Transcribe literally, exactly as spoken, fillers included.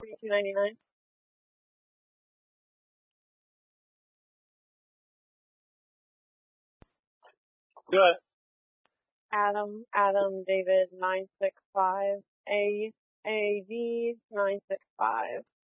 Twenty-two ninety-nine. Good. Adam, Adam, David, nine six five, A, A, V, nine six five.